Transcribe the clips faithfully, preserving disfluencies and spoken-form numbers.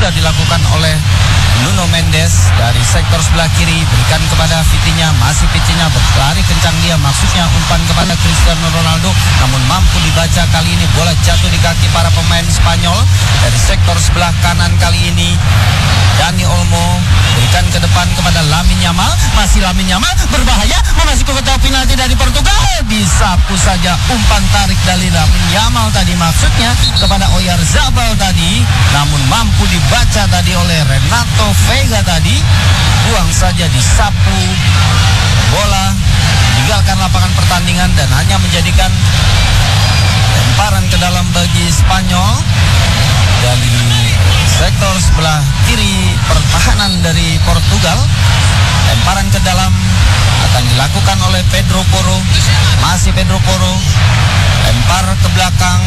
sudah dilakukan oleh Nuno Mendes dari sektor sebelah kiri, berikan kepada Vitinha, masih Vitinha berlari kencang dia, maksudnya umpan kepada Cristiano Ronaldo, namun mampu dibaca kali ini, bola jatuh di kaki para pemain Spanyol. Dari sektor sebelah kanan kali ini Dani Olmo berikan ke depan kepada Lamine Yamal, masih Lamine Yamal berbahaya, masih ke kotak penalti dari Portugal, disapu saja umpan tarik dari Lamine Yamal tadi, maksudnya kepada Oyarzabal tadi, namun mampu dibaca tadi oleh Renato Veiga tadi, buang saja, disapu bola, meninggalkan lapangan pertandingan dan hanya menjadikan lemparan ke dalam bagi Spanyol. Dari sektor sebelah kiri pertahanan dari Portugal, lemparan ke dalam akan dilakukan oleh Pedro Porro, masih Pedro Porro, lempar ke belakang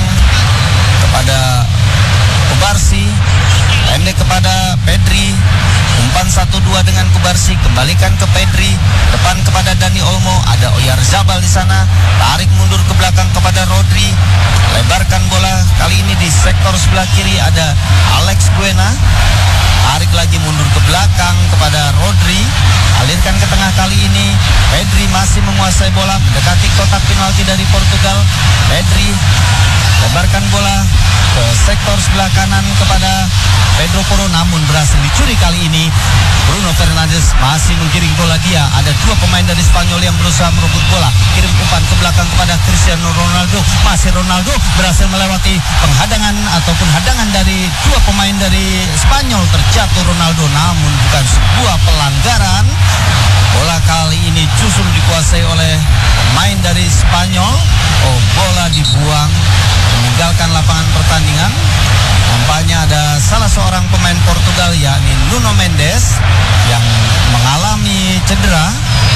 kepada Kubarsi, pendek kepada Pedri, umpan satu dua dengan Kubarsi, kembalikan ke Pedri, depan kepada Dani Olmo, ada Oyarzabal di sana, tarik mundur ke belakang kepada Rodri, lebarkan bola, kali ini di sektor sebelah kiri ada Alex Buena, tarik lagi mundur ke belakang kepada Rodri, alirkan ke tengah, kali ini Pedri masih menguasai bola, mendekati kotak penalti dari Portugal. Pedri lebarkan bola ke sektor sebelah kanan kepada Pedro Porro, namun berhasil dicuri kali ini. Bruno Fernandes masih menggiring bola dia, ada dua pemain dari Spanyol yang berusaha merebut bola, kirim umpan ke belakang kepada Cristiano Ronaldo, masih Ronaldo berhasil melewati penghadangan ataupun hadangan dari dua pemain dari Spanyol, terjatuh Ronaldo, namun bukan sebuah pelanggaran. Bola kali ini justru dikuasai oleh pemain dari Spanyol. Oh, bola dibuang, meninggalkan lapangan pertandingan. Nampaknya ada salah seorang pemain Portugal, yakni Nuno Mendes, yang mengalami cedera,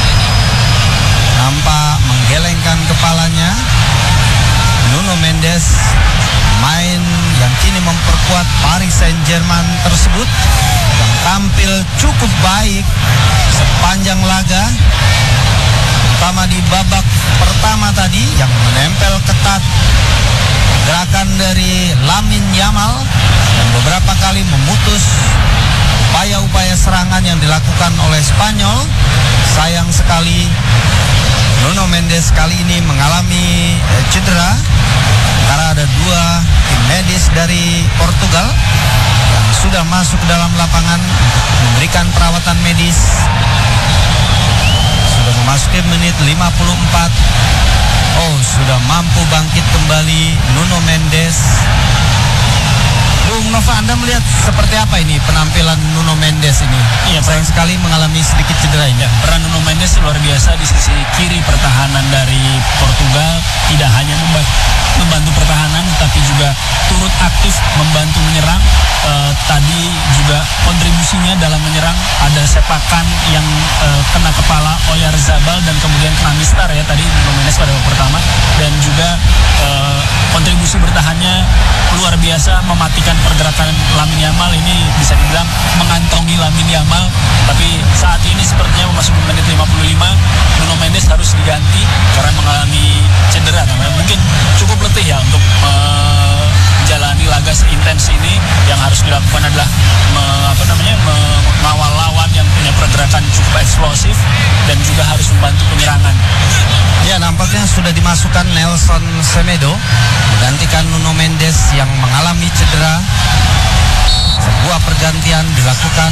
nampak menggelengkan kepalanya. Nuno Mendes, main yang kini memperkuat Paris Saint-Germain tersebut, yang tampil cukup baik sepanjang laga, terutama di babak pertama tadi yang menempel ketat gerakan dari Lamine Yamal dan beberapa kali memutus upaya-upaya serangan yang dilakukan oleh Spanyol. Sayang sekali Nuno Mendes kali ini mengalami eh, cedera, karena ada dua tim medis dari Portugal yang sudah masuk ke dalam lapangan untuk memberikan perawatan medis. Sudah memasuki menit lima puluh empat. Oh, sudah mampu bangkit kembali Nuno Mendes. Bung Nova, Anda melihat seperti apa ini penampilan Nuno Mendes ini? Iya, sayang sekali mengalami sedikit cedera ini. Ya, peran Nuno Mendes luar biasa di sisi kiri pertahanan dari Portugal. Tidak hanya membantu pertahanan, tapi juga turut aktif membantu menyerang. E, tadi juga kontribusinya dalam menyerang, ada sepakan yang e, kena kepala Oyarzabal dan kemudian kena mistar ya tadi Nuno Mendes pada babak pertama, dan juga e, kontribusi bertahannya luar biasa, mematikan pergerakan Lamine Yamal. Ini bisa dibilang mengantongi Lamine Yamal, tapi saat ini sepertinya memasuki menit lima puluh lima, Nuno Mendes harus diganti karena mengalami cedera. Nah, mungkin cukup letih ya untuk uh, menjalani laga seintens ini. Yang harus dilakukan adalah me, apa namanya mengawal lawan yang punya pergerakan cukup eksplosif dan juga harus membantu penyerangan. Ya, nampaknya sudah dimasukkan Nelson Semedo menggantikan Nuno Mendes yang mengalami cedera. Sebuah pergantian dilakukan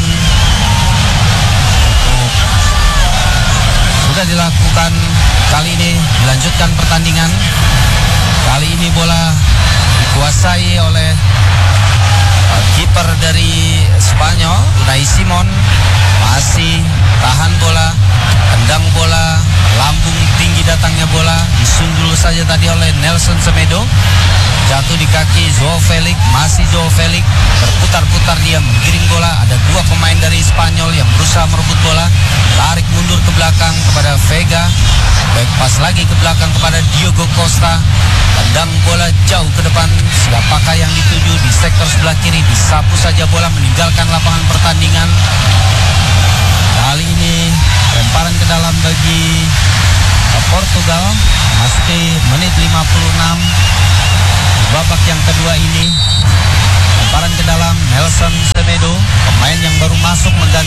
untuk sudah dilakukan kali ini, dilanjutkan pertandingan. Kali ini bola dikuasai oleh uh, kiper dari Spanyol, Unai Simon, masih tahan bola, tendang bola, lambung tinggi datangnya bola, disundul saja tadi oleh Nelson Semedo, jatuh di kaki Joao Felix, masih Joao Felix, berputar-putar dia menggiring bola. Ada dua pemain dari Spanyol yang berusaha merebut bola, tarik mundur ke belakang kepada Veiga, back pass lagi ke belakang kepada Diogo Costa, tendang bola jauh ke depan, siapakah yang dituju di sektor sebelah kiri, disapu saja bola, meninggalkan lapangan pertandingan. Kali ini lemparan ke dalam bagi Portugal, masuki menit lima puluh enam babak yang kedua ini. Lemparan ke dalam Nelson Semedo,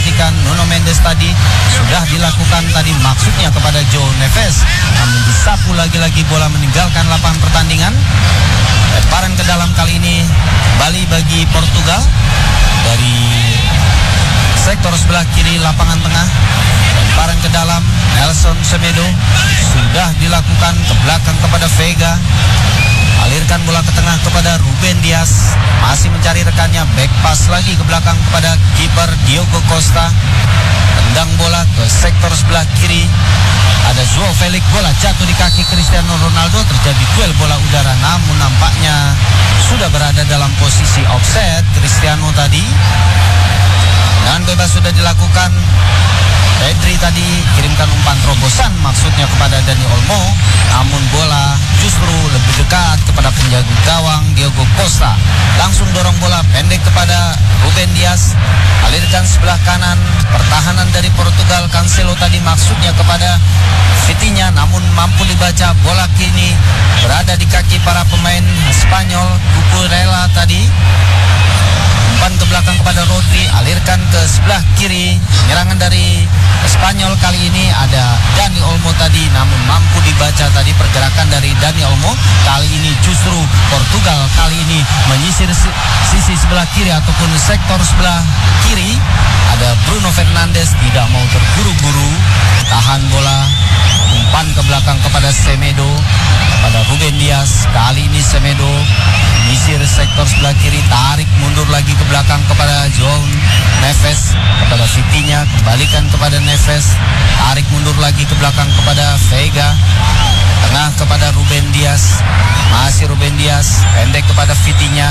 diperhatikan Nuno Mendes tadi sudah dilakukan tadi maksudnya kepada João Neves, namun disapu lagi-lagi bola meninggalkan lapangan pertandingan. Lemparan ke dalam kali ini kembali bagi Portugal dari sektor sebelah kiri lapangan tengah. Lemparan ke dalam Nelson Semedo sudah dilakukan ke belakang kepada Vega. Alirkan bola ke tengah kepada Ruben Dias, masih mencari rekannya, back pass lagi ke belakang kepada kiper Diogo Costa. Tendang bola ke sektor sebelah kiri, ada João Felix, bola jatuh di kaki Cristiano Ronaldo, terjadi duel bola udara, namun nampaknya sudah berada dalam posisi offset Cristiano tadi. Dan bebas sudah dilakukan. Pedri tadi kirimkan umpan terobosan maksudnya kepada Dani Olmo, namun bola justru lebih dekat kepada penjaga gawang Diogo Costa. Langsung dorong bola pendek kepada Ruben Dias, alirkan sebelah kanan, pertahanan dari Portugal Cancelo tadi maksudnya kepada Vitinha, namun mampu dibaca, bola kini berada di kaki para pemain Spanyol. Cucurella tadi umpan ke belakang kepada Rodri, alirkan ke sebelah kiri. Penyerangan dari Spanyol kali ini ada Dani Olmo tadi, namun mampu dibaca tadi pergerakan dari Dani Olmo. Kali ini justru Portugal kali ini menyisir sisi sebelah kiri ataupun sektor sebelah kiri. Ada Bruno Fernandes, tidak mau terburu-buru, tahan bola, umpan ke belakang kepada Semedo, kepada Ruben Dias. Kali ini Semedo menyisir sektor sebelah kiri, tarik mundur lagi ke belakang kepada João Neves, kepada Vitinha, kembalikan kepada Neves, tarik mundur lagi ke belakang kepada Vega, tengah kepada Ruben Dias, masih Ruben Dias, pendek kepada Vitinha.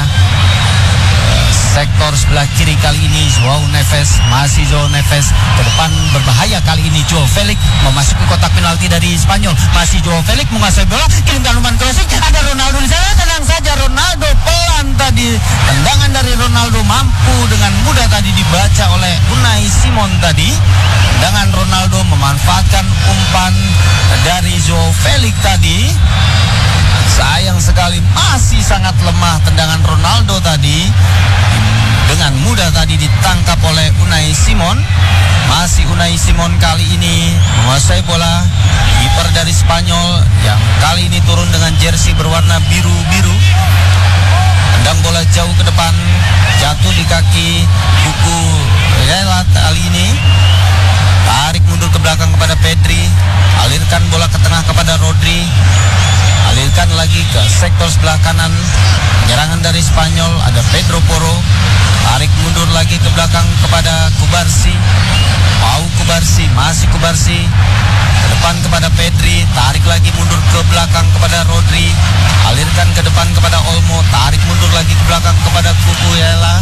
Sektor sebelah kiri kali ini João Neves, masih João Neves, ke depan berbahaya kali ini João Felix memasuki kotak penalti dari Spanyol. Masih João Felix menguasai bola, kirimkan umpan crossing, ada Ronaldo di sana, tenang saja Ronaldo, pelan tadi. Tendangan dari Ronaldo mampu dengan mudah tadi dibaca oleh Unai Simon tadi. Tendangan Ronaldo memanfaatkan umpan dari João Felix tadi. Sayang sekali masih sangat lemah tendangan Ronaldo tadi. Dengan mudah tadi ditangkap oleh Unai Simon. Masih Unai Simon kali ini menguasai bola. Kiper dari Spanyol yang kali ini turun dengan jersey berwarna biru-biru. Tendang bola jauh ke depan, jatuh di kaki Cucurella kali ini. Tarik mundur ke belakang kepada Pedri. Alirkan bola ke tengah kepada Rodri. Alirkan lagi ke sektor sebelah kanan. Penyerangan dari Spanyol, ada Pedro Porro. Tarik mundur lagi ke belakang kepada Cubarsí. Pau Cubarsí, masih Cubarsí. Ke depan kepada Pedri, tarik lagi mundur ke belakang kepada Rodri. Alirkan ke depan kepada Olmo, tarik mundur lagi ke belakang kepada Cucurella.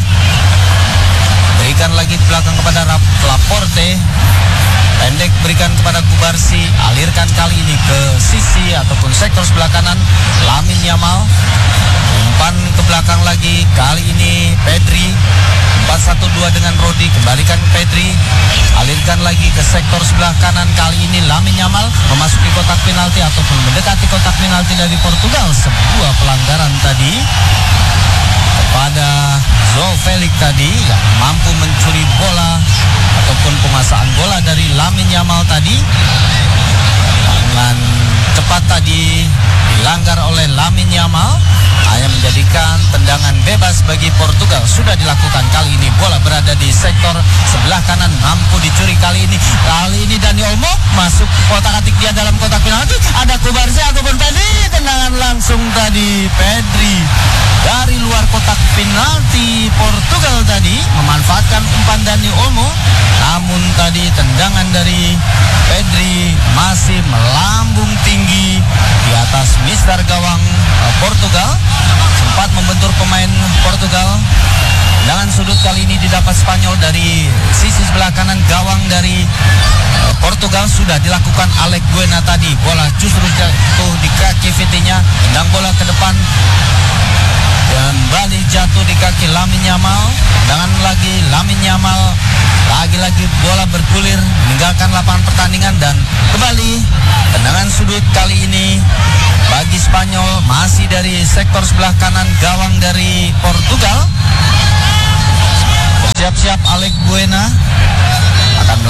Berikan lagi ke belakang kepada Laporte. Pendek berikan kepada Cubarsí, alirkan kali ini ke sisi ataupun sektor sebelah kanan Lamine Yamal. Umpan ke belakang lagi, kali ini Pedri. empat satu dua dengan Rodri, kembalikan Pedri. Alirkan lagi ke sektor sebelah kanan, kali ini Lamine Yamal memasuki kotak penalti ataupun mendekati kotak penalti dari Portugal. Sebuah pelanggaran tadi kepada João Felix tadi yang mampu mencuri bola ataupun penguasaan bola dari Lamine Yamal tadi. Dengan cepat tadi dilanggar oleh Lamine Yamal, hanya menjadikan tendangan bebas bagi Portugal. Sudah dilakukan kali ini, bola berada di sektor sebelah kanan, mampu dicuri kali ini. Kali ini Dani Olmo masuk kotak atik dia dalam kotak penalti. Ada Cubarsí ataupun Pedri, tendangan langsung tadi Pedri dari luar kotak penalti Portugal tadi memanfaatkan umpan Dani Olmo. Namun tadi tendangan dari Pedri masih melambung tinggi di atas mister gawang Portugal, sempat membentur pemain Portugal. Tendangan sudut kali ini didapat Spanyol dari sisi sebelah kanan gawang dari Portugal. Sudah dilakukan Alex Buena tadi, bola justru jatuh di kaki Vitinha. Tendang bola ke depan, kembali jatuh di kaki Lamine Yamal. Tendangan lagi Lamine Yamal, lagi-lagi bola bergulir meninggalkan lapangan pertandingan dan kembali tendangan sudut kali ini bagi Spanyol, masih dari sektor sebelah kanan gawang dari Portugal. Bersiap-siap Alex Buena.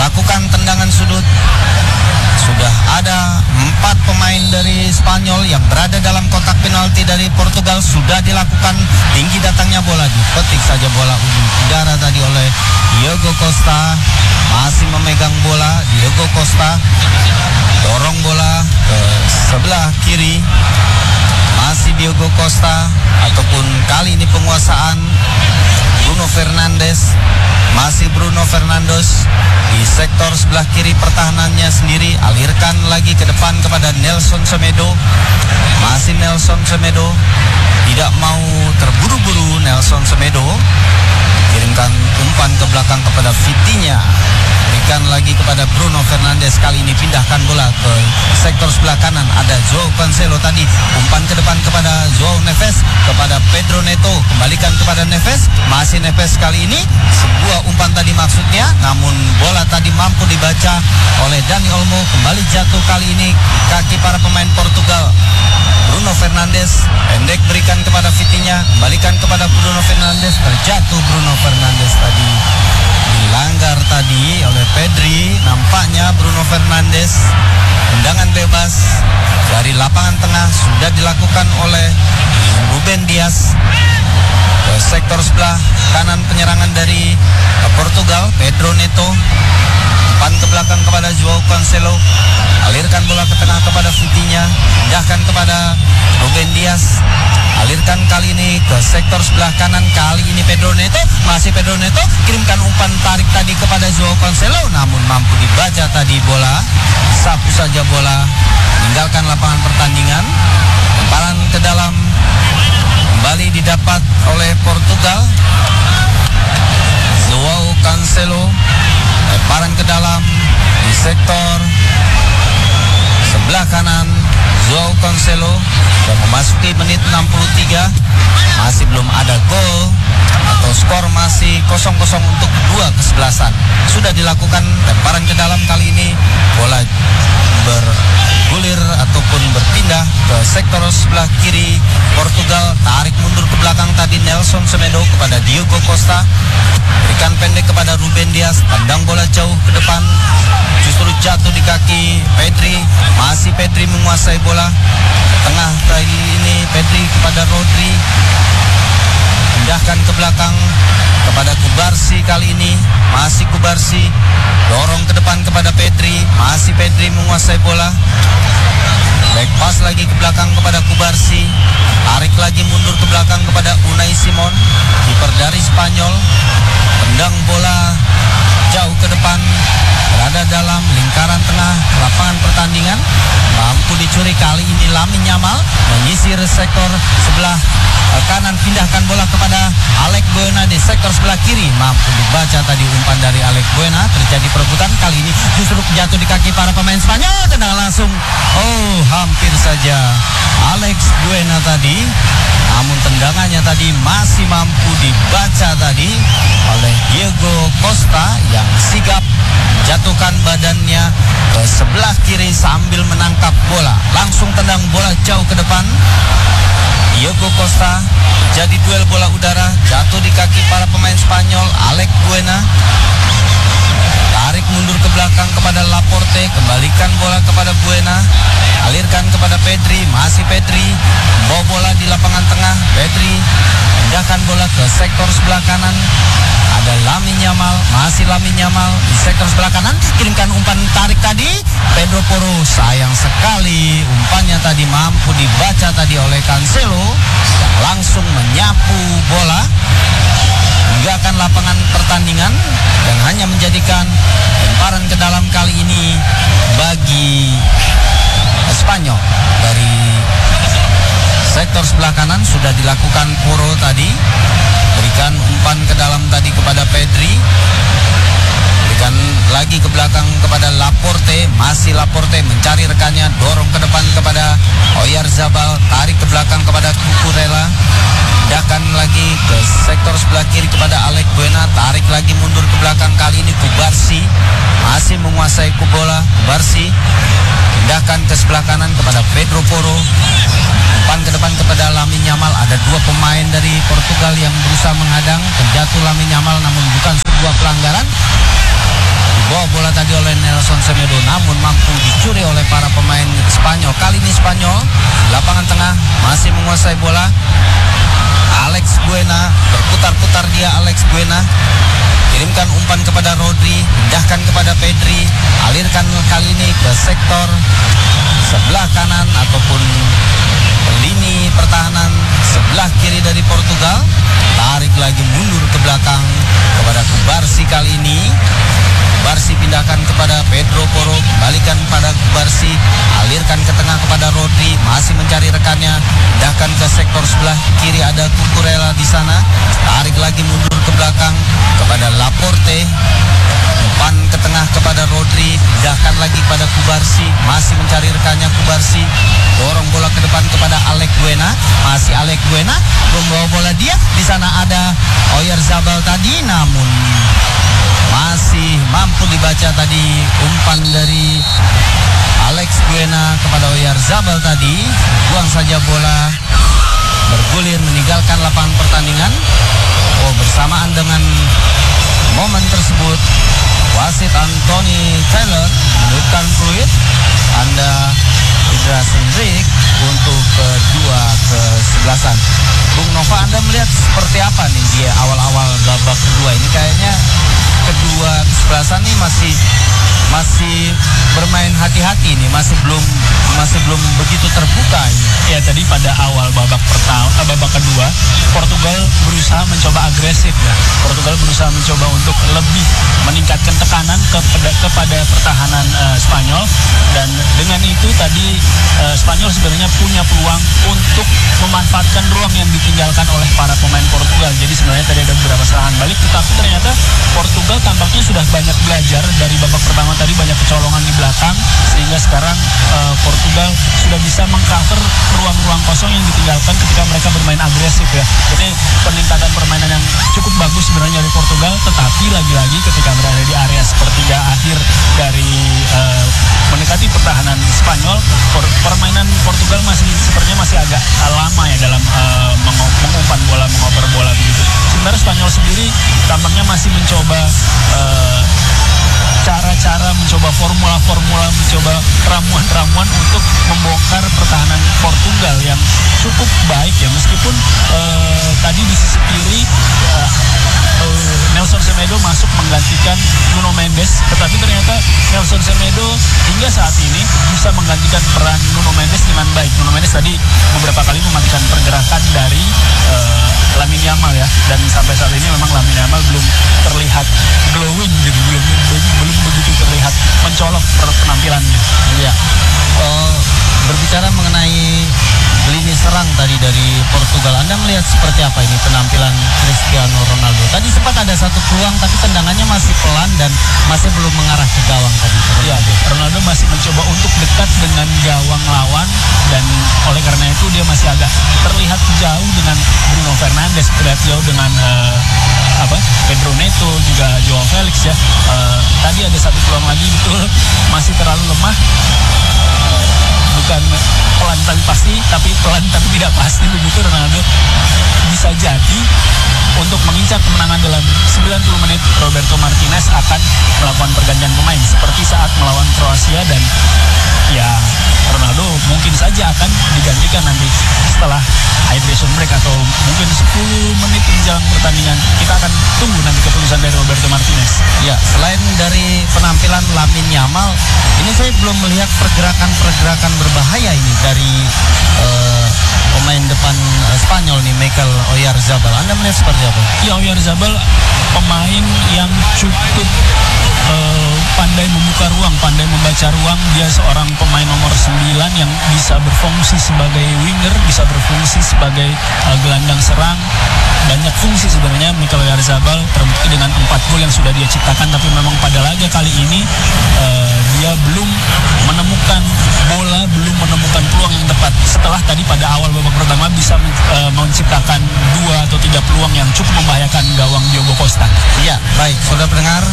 melakukan tendangan sudut. Sudah ada empat pemain dari Spanyol yang berada dalam kotak penalti dari Portugal. Sudah dilakukan, tinggi datangnya bola, dipetik saja bola ujung udara tadi oleh Diogo Costa. Masih memegang bola Diogo Costa, dorong bola ke sebelah kiri. Masih Diogo Costa, ataupun kali ini penguasaan Bruno Fernandes. Masih Bruno Fernandes di sektor sebelah kiri pertahanannya sendiri. Alirkan lagi ke depan kepada Nelson Semedo. Masih Nelson Semedo, tidak mau terburu-buru Nelson Semedo. Kirimkan umpan ke belakang kepada Vitinha. Berikan lagi kepada Bruno Fernandes. Kali ini pindahkan bola ke sektor sebelah kanan. Ada Joao Cancelo tadi. Umpan ke depan kepada Joao Neves. Kepada Pedro Neto. Kembalikan kepada Neves. Masih Neves kali ini. Sebuah umpan tadi maksudnya. Namun bola tadi mampu dibaca oleh Dani Olmo. Kembali jatuh kali ini kaki para pemain Portugal. Bruno Fernandes pendek berikan kepada Vitinha. Kembalikan kepada Bruno Fernandes. Terjatuh Bruno Fernandes tadi. Dilanggar tadi oleh Pedri. Nampaknya Bruno Fernandes. Tendangan bebas dari lapangan tengah sudah dilakukan oleh Ruben Dias ke sektor sebelah kanan penyerangan dari Portugal. Pedro Neto. Umpan ke belakang kepada Joao Cancelo. Alirkan bola ke tengah kepada Vitinha. Pindahkan kepada Ruben Dias. Alirkan kali ini ke sektor sebelah kanan. Kali ini Pedro Neto. Masih Pedro Neto. Kirimkan umpan tarik tadi kepada Joao Cancelo. Namun mampu dibaca tadi bola. Sapu saja bola. Meninggalkan lapangan pertandingan. Lemparan ke dalam. Kembali didapat oleh Portugal. Joao Cancelo. Lemparan ke dalam di sektor sebelah kanan. Joao Cancelo sudah memasuki menit enam puluh tiga. Masih belum ada gol atau skor masih kosong kosong untuk dua kesebelasan. Sudah dilakukan lemparan ke dalam kali ini. Bola bergulir ataupun berpindah ke sektor sebelah kiri Portugal. Tarik mundur ke belakang tadi Nelson Semedo kepada Diogo Costa. Berikan pendek kepada Ruben Dias. Tendang bola jauh ke depan. Justru jatuh di kaki Pedri. Masih Pedri menguasai bola. Tengah kali ini Pedri kepada Rodri. Pindahkan ke belakang kepada Kubarsi kali ini. Masih Kubarsi. Dorong ke depan kepada Pedri. Masih Pedri menguasai bola. Back pass lagi ke belakang kepada Kubarsi. Tarik lagi mundur ke belakang kepada Unai Simon. Kiper dari Spanyol. Tendang bola jauh ke depan. Berada dalam lingkaran tengah lapangan pertandingan. Mampu dicuri kali ini Lamine Yamal. Menyisir sektor sebelah kanan. Pindahkan bola kepada Alex Buena di sektor sebelah kiri. Mampu dibaca tadi umpan dari Alex Buena. Terjadi perebutan kali ini justru jatuh di kaki para pemain Spanyol. Tendangan langsung. Oh, hampir saja Alex Buena tadi. Namun tendangannya tadi masih mampu dibaca tadi oleh Diogo Costa yang sigap jatuhkan badannya ke sebelah kiri sambil menangkap bola. Langsung tendang bola jauh ke depan. Diogo Costa. Jadi duel bola udara. Jatuh di kaki para pemain Spanyol. Alex Buena. Tarik mundur ke belakang kepada Laporte. Kembalikan bola kepada Buena. Alirkan kepada Pedri. Masih Pedri. Bawa bola di lapangan tengah. Pedri. Pindahkan bola ke sektor sebelah kanan. Ada Lamine Yamal. Masih Lamine Yamal di sektor sebelah kanan. Kirimkan umpan tarik tadi. Pedro Porro. Sayang sekali umpannya tadi mampu dibaca tadi oleh Cancelo yang langsung menyapu bola. Meninggalkan lapangan pertandingan dan hanya menjadikan lemparan ke dalam kali ini bagi Spanyol. Dari sektor sebelah kanan sudah dilakukan Porro tadi. Berikan umpan ke dalam tadi kepada Pedri. Berikan lagi ke belakang kepada Laporte. Masih Laporte mencari rekannya. Dorong ke depan kepada Oyarzabal. Tarik ke belakang kepada Cucurella. Pindahkan lagi ke sektor sebelah kiri kepada Alex Buena. Tarik lagi mundur ke belakang. Kali ini Kubarsi. Masih menguasai bola. Kubarsi. Pindahkan ke sebelah kanan kepada Pedro Porro. Umpan ke depan kepada Lamine Yamal. Ada dua pemain dari Portugal yang berusaha menghadang. Terjatuh Lamine Yamal namun bukan sebuah pelanggaran. Dibawa bola tadi tadi oleh Nelson Semedo, namun mampu dicuri oleh para pemain Spanyol. Kali ini Spanyol lapangan tengah masih menguasai bola. Alex Buena, berputar-putar dia Alex Buena, kirimkan umpan kepada Rodri, pindahkan kepada Pedri, alirkan kali ini ke sektor sebelah kanan ataupun lini pertahanan sebelah kiri dari Portugal. Tarik lagi mundur ke belakang kepada Kubarsi kali ini. Kubarsi pindahkan kepada Pedro Porro, kembalikan pada Kubarsi, alirkan ke tengah kepada Rodri, masih mencari rekannya, pindahkan ke sektor sebelah kiri, ada Cucurella di sana. Tarik lagi mundur ke belakang kepada Laporte, umpan ke tengah kepada Rodri, pindahkan lagi pada Kubarsi, masih mencari rekannya Kubarsi, dorong bola ke depan kepada Alex Buena, masih Alex Buena membawa bola dia, di sana ada Oyarzabal tadi, namun masih mampu dibaca tadi umpan dari Alex Buena kepada Oyarzabal tadi, buang saja bola, bergulir meninggalkan lapangan pertandingan. Oh, bersamaan dengan momen tersebut, wasit Anthony Taylor menunjukkan fluid Anda Indra Sendrik untuk kedua kesebelasan. Bung Nova, Anda melihat seperti apa nih di awal-awal babak kedua ini? Kayaknya kedua kesebelasan ini masih masih bermain hati-hati nih, masih belum masih belum begitu terbuka ini. Ya, tadi pada awal babak pertama, babak kedua, Portugal berusaha mencoba agresif ya. Portugal berusaha mencoba untuk lebih meningkatkan tekanan kepada kepada pertahanan uh, Spanyol, dan dengan itu tadi uh, Spanyol sebenarnya punya peluang untuk memanfaatkan ruang yang ditinggalkan oleh para pemain Portugal. Jadi sebenarnya tadi ada beberapa serangan balik, tetapi ternyata Portugal tampaknya sudah banyak belajar dari babak pertama tadi, banyak kecolongan di belakang, sehingga sekarang uh, Portugal sudah bisa mengcover ruang-ruang kosong yang ditinggalkan ketika mereka bermain agresif ya. Jadi peningkatan permainan yang cukup bagus sebenarnya dari Portugal, tetapi lagi-lagi ketika berada di area sepertiga akhir dari uh, mendekati pertahanan Spanyol, per permainan Portugal masih sepertinya masih agak lama ya dalam uh, mengumpan bola, mengoper bola begitu. Sebenarnya Spanyol sendiri tampaknya masih mencoba uh, cara-cara, mencoba formula-formula, mencoba ramuan-ramuan untuk membongkar pertahanan Portugal yang cukup baik ya, meskipun uh, tadi di sisi kiri uh, uh, Nelson Semedo masuk menggantikan Nuno Mendes, tetapi ternyata Nelson Semedo hingga saat ini bisa menggantikan peran Nuno Mendes dengan baik. Nuno Mendes tadi beberapa kali mematikan pergerakan dari uh, Lamine Yamal ya, dan sampai saat ini memang Lamine Yamal belum terlihat glowing gitu, belum belum begitu terlihat mencolok penampilannya. Ya, uh, berbicara mengenai lini serang tadi dari Portugal, Anda melihat seperti apa ini penampilan Cristiano Ronaldo? Tadi sempat ada satu peluang, tapi tendangannya masih pelan dan masih belum mengarah ke gawang tadi. Ya, Ronaldo masih mencoba untuk dekat dengan gawang lawan, dan oleh karena itu dia masih agak terlihat jauh dengan Bruno Fernandes, terlihat jauh dengan uh, apa Pedro Neto, juga Joao Felix ya. Uh, tadi ada satu peluang lagi, betul masih terlalu lemah. Bukan pelan tapi pasti, tapi pelan tapi tidak pasti begitu. Ronaldo bisa jadi untuk mengincar kemenangan dalam sembilan puluh menit, Roberto Martinez akan melakukan pergantian pemain seperti saat melawan Kroasia, dan ya Ronaldo mungkin saja akan digantikan nanti setelah hydration break atau mungkin sepuluh menit menjelang pertandingan. Kita akan tunggu nanti keputusan dari Roberto Martinez. Ya, selain dari penampilan Lamine Yamal, ini saya belum melihat pergerakan-pergerakan berbahaya ini dari uh, pemain depan uh, Spanyol nih, Mikel Oyarzabal. Anda melihat seperti apa? Ya, Oyarzabal pemain yang cukup uh, pandai membuka ruang, pandai membaca ruang. Dia seorang pemain nomor sembilan yang bisa berfungsi sebagai winger, bisa berfungsi sebagai uh, gelandang serang. Banyak fungsi sebenarnya Mikel Oyarzabal, terbukti dengan empat gol yang sudah dia ciptakan, tapi memang pada laga kali ini uh, dia belum menemukan bola, belum menemukan peluang yang tepat. Setelah tadi pada awal babak pertama bisa uh, menciptakan dua atau tiga peluang yang cukup membahayakan gawang Diogo Costa. Iya, baik, saudara pendengar,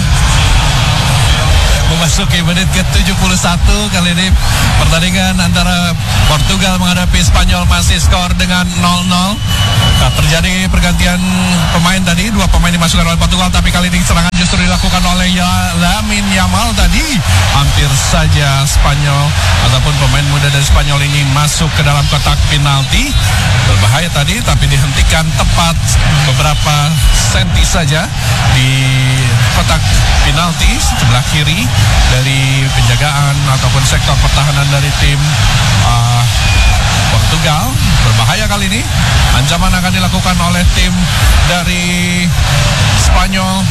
memasuki menit ke tujuh puluh satu. Kali ini pertandingan antara Portugal menghadapi Spanyol masih skor dengan nol nol. Nah, terjadi pergantian pemain tadi, dua pemain dimasukkan oleh Portugal, tapi kali ini serangan justru dilakukan oleh ya, Lamine Yamal tadi. Hampir saja Spanyol ataupun pemain muda dari Spanyol ini masuk ke dalam kotak penalti. Berbahaya tadi, tapi dihentikan tepat beberapa senti saja di kotak penalti sebelah kiri dari penjagaan ataupun sektor pertahanan dari tim uh, Portugal. Berbahaya kali ini. Ancaman akan dilakukan oleh tim dari Spanyol.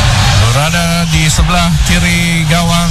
Berada di sebelah kiri gawang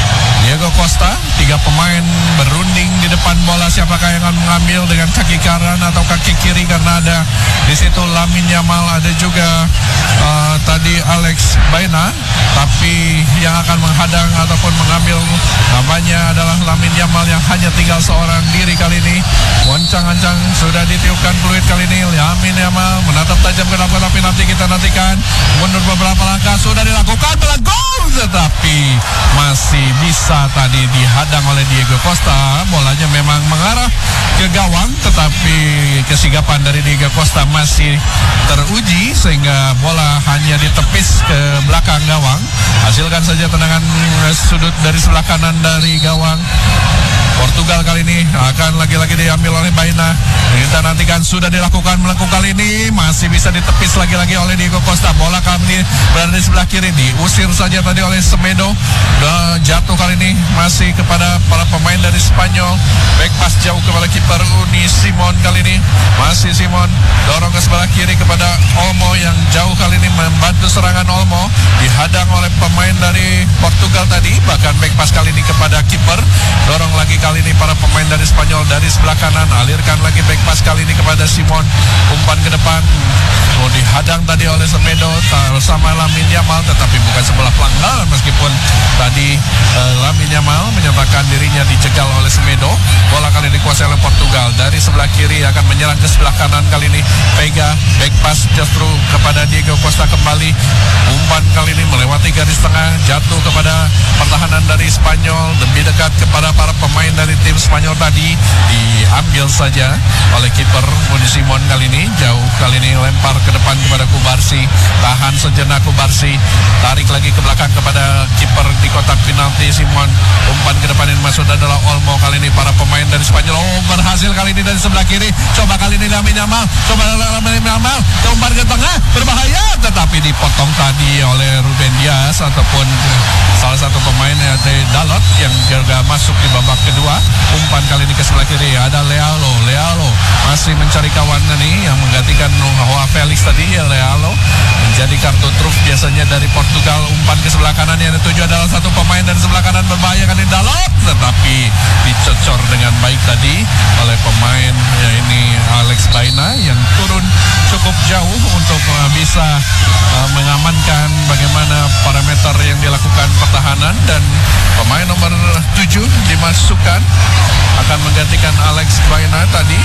Diego Costa. Tiga pemain berunding di depan bola. Siapakah yang akan mengambil dengan kaki kanan atau kaki kiri, karena ada di situ Lamine Yamal, ada juga uh, tadi Alex Baena. Tapi yang akan menghadang ataupun mengambil namanya adalah Lamine Yamal yang hanya tinggal seorang diri kali ini. Wancang-ancang sudah ditiupkan peluit kali ini. Lamine Yamal menatap tajam ke dalam kotak penalti. Kita nantikan mundur beberapa langkah, sudah dilakukan bola gol, tetapi masih bisa tadi dihadang oleh Diego Costa. Bolanya memang mengarah ke gawang, tetapi kesigapan dari Diego Costa masih teruji sehingga bola hanya ditepis ke belakang gawang. Hasilkan saja tendangan sudut dari sebelah kanan dari gawang Portugal kali ini. Akan lagi-lagi diambil oleh Baena. Kita nantikan, sudah dilakukan melengkung kali ini, masih bisa ditepis lagi-lagi oleh Diego Costa. Bola kali ini berada di sebelah kiri, diusir saja tadi oleh Semedo. Udah jatuh kali ini masih kepada para pemain dari Spanyol. Back pass jauh kepada kiper Uni Simon kali ini. Masih Simon dorong ke sebelah kiri kepada Olmo yang jauh kali ini membantu serangan Olmo. Dihadang oleh pemain dari Portugal tadi. Bahkan back pass kali ini kepada kiper. Dorong lagi kali ini para pemain dari Spanyol dari sebelah kanan. Alirkan lagi back pass kali ini kepada Simon. Umpan ke depan. Oh, dihadang tadi oleh Semedo bersama Lamine Yamal, tetapi bukan sebelah pelanggaran meskipun tadi uh, Lamine Yamal menyatakan dirinya dicegal oleh Semedo. Bola kali ini dikuasai oleh Portugal dari sebelah kiri, akan menyerang ke sebelah kanan kali ini. Vega back pass justru kepada Diego Costa kembali. Umpan kali ini melewati garis tengah, jatuh kepada pertahanan dari Spanyol, lebih dekat kepada para pemain dari tim Spanyol tadi. Diambil saja oleh kiper Uni Simon kali ini, jauh kali ini lempar ke depan kepada Kubarsi. Tahan sejenak Kubarsi, tarik lagi ke belakang kepada kiper di kotak penalti Simon. Umpan ke depan yang masuk adalah Olmo kali ini. Para pemain dari Spanyol oh berhasil kali ini dari sebelah kiri. Coba kali ini Lamine Yamal, coba Lamine Yamal, umpan ke tengah, berbahaya, tetapi dipotong tadi oleh Ruben Dias ataupun salah satu pemain dari Dalot yang juga masuk di babak kedua. Umpan kali ini ke sebelah kiri, ada Lealo. Lealo masih mencari kawan nih yang menggantikan Joao Felix tadi. Ya, Lealo menjadi kartu truf biasanya dari Portugal. Umpan ke sebelah kanan yang dituju adalah satu pemain dari sebelah kanan, berbahaya kali ini Dalot, tetapi dicocor dengan baik tadi oleh pemain ya ini Alex Baena yang turun cukup jauh untuk uh, bisa uh, mengamankan bagaimana parameter yang dilakukan pertahanan. Dan pemain nomor tujuh dimasukkan akan menggantikan Alex Baena tadi,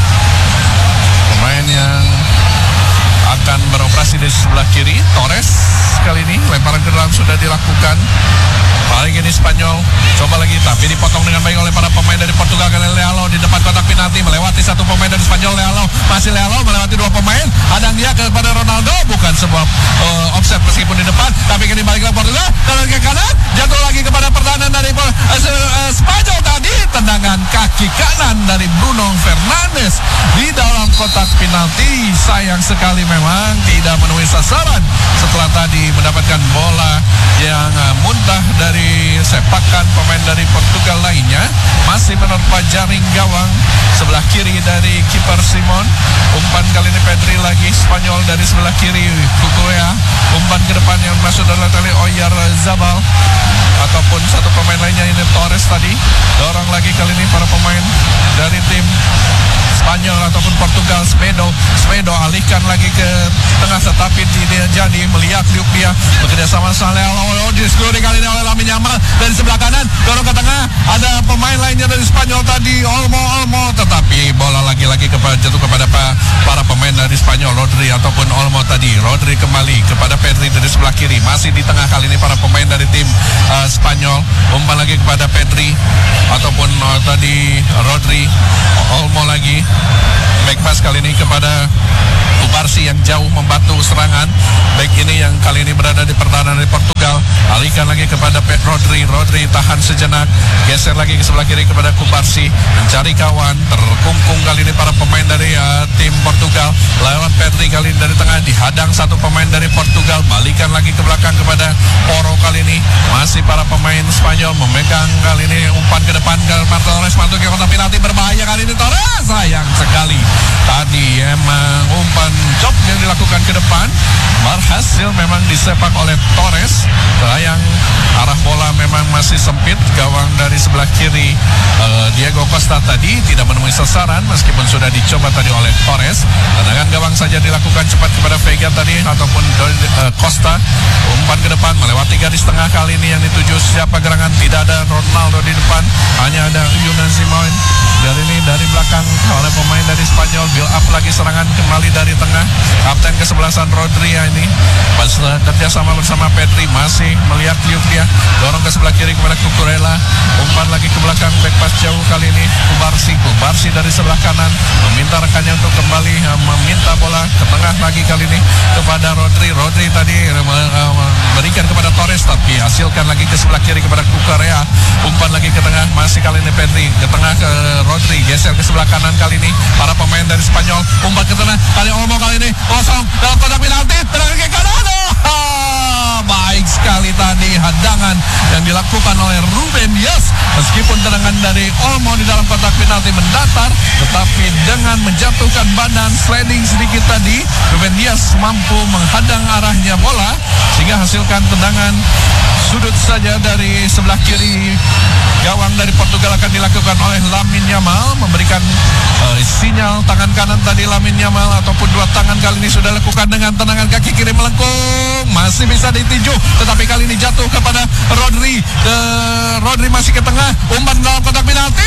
pemain yang akan beroperasi di sebelah kiri. Torres kali ini lemparan ke dalam sudah dilakukan. Paling ini Spanyol coba lagi, tapi dipotong dengan baik oleh para pemain dari Portugal. Kali Lealo di depan kotak penalti melewati satu pemain dari Spanyol. Lealo masih Lealo melewati dua pemain, hadang dia kepada Ronaldo. Bukan sebuah uh, offset meskipun di depan, tapi kini balik ke Portugal, kanan ke kanan, jatuh lagi kepada pertahanan dari uh, uh, Spanyol tadi. Tendangan kaki kanan dari Bruno Fernandes di dalam kotak penalti. Sayang sekali memang tidak menemui sasaran setelah tadi mendapatkan bola yang uh, muntah dari sepakan pemain dari Portugal lainnya. Masih menerpa jaring gawang sebelah kiri dari kiper Simon. Umpan kali ini Pedri lagi, Spanyol dari sebelah kiri Cucurella. Umpan ke depan yang masuk adalah tali Oyarzabal ataupun satu pemain lainnya ini Torres tadi. Dorong lagi kali ini para pemain dari tim Spanyol ataupun Portugal. Semedo, Semedo alihkan lagi ke tengah, tetapi tidak jadi. Melihat liuk dia bekerja sama sama Lealo. Diskuri kali ini oleh Lamine Yamal dari sebelah kanan, dorong ke tengah. Ada pemain lainnya dari Spanyol tadi, Olmo, Olmo, tetapi bola lagi-lagi kepada jatuh kepada pa, para pemain dari Spanyol, Rodri ataupun Olmo tadi. Rodri kembali kepada Pedri dari sebelah kiri. Masih di tengah kali ini para pemain dari tim uh, Spanyol. Umpan lagi kepada Pedri ataupun uh, tadi Rodri. Olmo lagi. Back pass kali ini kepada Kubarsi yang jauh membantu serangan. Back ini yang kali ini berada di pertahanan dari Portugal. alihkan lagi kepada Pet Rodri. Rodri tahan sejenak, geser lagi ke sebelah kiri kepada Kubarsi, mencari kawan, terkungkung kali ini para pemain dari uh, tim Portugal. Lewat Pedri kali ini dari tengah, dihadang satu pemain dari Portugal, balikan lagi ke belakang kepada Poro kali ini. Masih para pemain Spanyol memegang kali ini umpan ke depan ke Torres, masuk ke kotak penalti, berbahaya kali ini Torres. Sayang sekali tadi emang umpan job yang dilakukan ke depan berhasil memang disepak oleh Torres. Sayang arah bola memang masih sempit. Gawang dari sebelah kiri uh, Diego Costa tadi tidak menemui sasaran meskipun sudah dicoba tadi oleh Torres. Tendangan gawang saja dilakukan cepat kepada Vega tadi ataupun uh, Costa. Umpan ke depan melewati garis tengah kali ini yang dituju siapa gerangan. Tidak ada Ronaldo di depan, hanya ada Unai Simon. Dari ini dari belakang oleh pemain dari Spanyol, build up lagi serangan kembali dari tengah. Kapten kesebelasan Rodri ya ini pas uh, kerjasama bersama Pedri, masih melihat liuk dia, dorong ke sebelah kiri kepada Cucurella. Umpan lagi ke belakang, back pass jauh kali ini Kubarsi. Kubarsi dari sebelah kanan meminta rekannya untuk kembali uh, meminta bola ke tengah lagi kali ini kepada Rodri. Rodri tadi uh, uh, berikan kepada Torres tapi hasilkan lagi ke sebelah kiri kepada Cucurella. Umpan lagi ke tengah, masih kali ini Pedri ke tengah ke Rodri, geser ke sebelah kanan kali ini para pemain dari Spanyol. Umpan ke tengah kali Olmo kali ini kosong dalam kotak penalti, tendangan ke kanan. Oh, baik sekali tadi hadangan yang dilakukan oleh Ruben Dias. Meskipun tendangan dari Olmo di dalam kotak penalti mendatar, tetapi dengan menjatuhkan badan sliding sedikit tadi, Ruben Dias mampu menghadang arahnya bola sehingga hasilkan tendangan sudut saja dari sebelah kiri gawang dari Portugal akan dilakukan oleh Lamine Yamal, memberikan uh, sinyal tangan kanan tadi Lamine Yamal ataupun dua tangan kali ini sudah lakukan dengan tendangan kaki kiri melengkung, masih bisa ditinju tetapi kali ini jatuh kepada Rodri. Uh, Rodri masih ke tengah, umpan dalam kotak penalti,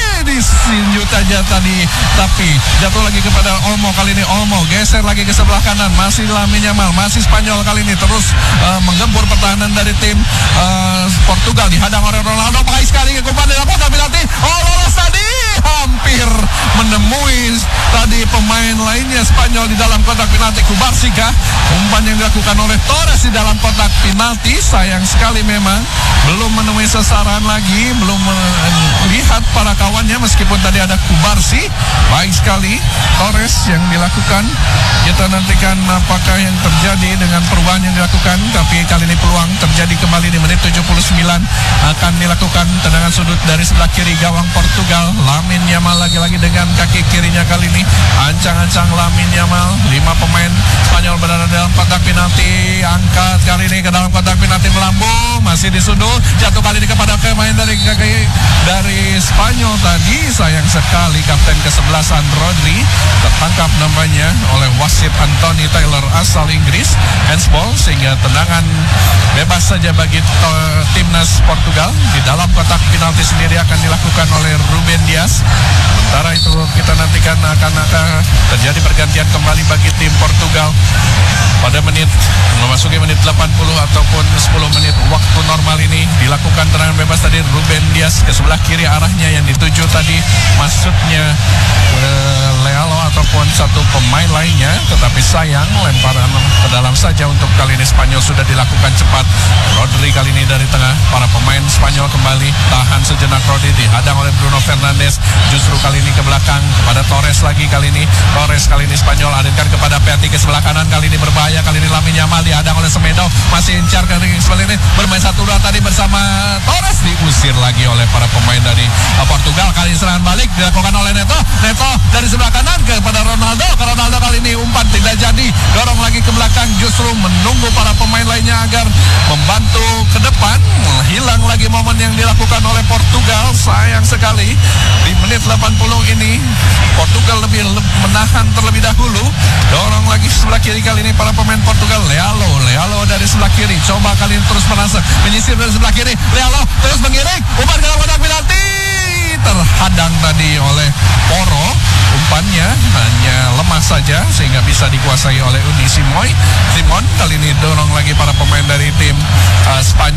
disinju saja tadi tapi jatuh lagi kepada Olmo. Kali ini Olmo geser lagi ke sebelah kanan, masih Lamine Yamal, masih Spanyol kali ini terus uh, menggempur pertahanan dari tim uh, Portugal, dihadang oleh Ronaldo. Baik sekali ke umpan dalam kotak penalti, oh lolos tadi, hampir menemui tadi pemain lainnya Spanyol di dalam kotak penalti. Kubarsi kah? Umpan yang dilakukan oleh Torres di dalam kotak penalti, sayang sekali memang belum menemui sasaran lagi, belum melihat para kawannya meskipun tadi ada Kubarsi. Baik sekali Torres yang dilakukan. Kita nantikan apakah yang terjadi dengan perubahan yang dilakukan, tapi kali ini peluang terjadi kembali di menit tujuh puluh sembilan. Akan dilakukan tendangan sudut dari sebelah kiri gawang Portugal. Lamine Yamal lagi-lagi dengan kaki kirinya kali ini, ancang-ancang Lamine Yamal. Lima pemain Spanyol berada dalam kotak penalti, angkat kali ini ke dalam kotak penalti melambung, masih disundul, jatuh kali ini kepada pemain dari kaki dari Spanyol tadi. Sayang sekali kapten kesebelasan Rodri tertangkap namanya oleh wasit Anthony Taylor asal Inggris, handsball, sehingga tendangan bebas saja bagi to- timnas Portugal. Di dalam kotak penalti sendiri akan dilakukan oleh Ruben Dias. Sementara itu kita nantikan akan akan terjadi pergantian kembali bagi tim Portugal pada menit memasuki menit delapan puluh ataupun sepuluh menit waktu normal ini. Dilakukan tendangan bebas tadi Ruben Dias ke sebelah kiri arahnya yang dituju tadi maksudnya ke Lealo ataupun satu pemain lainnya, tetapi sayang lemparan ke dalam saja untuk kali ini Spanyol sudah dilakukan cepat. Rodri kali ini dari tengah, para pemain Spanyol kembali tahan sejenak. Rodri dihadang oleh Bruno Fernandes, justru kali ini ke belakang kepada Torres lagi kali ini. Torres kali ini Spanyol alihkan kepada Piatti ke sebelah kanan, kali ini berbahaya, kali ini Lamine Yamal dihadang oleh Semedo, masih incar kali ini sebelah ini, bermain satu dua tadi bersama Torres, diusir lagi oleh para pemain dari uh, Portugal. Kali ini serangan balik dilakukan oleh Neto, Neto dari sebelah kanan kepada Ronaldo, ke Ronaldo kali ini umpan tidak jadi, dorong lagi ke belakang, justru menunggu para pemain lainnya agar membantu ke depan. Hilang lagi momen yang dilakukan oleh Portugal, sayang sekali. Di menit delapan puluh ini Portugal lebih le- menahan terlebih dahulu, dorong lagi sebelah kiri kali ini para pemain Portugal. Lealo, Lealo dari sebelah kiri, coba kali ini terus merasa menyisir dari sebelah kiri, Lealo terus mengiring, umpan ke dalam kotak penalti, terhadang tadi oleh Poro. Umpannya hanya lemah saja sehingga bisa dikuasai oleh Unai Simon. Simon kali ini dorong lagi para pemain dari tim uh, Spanyol.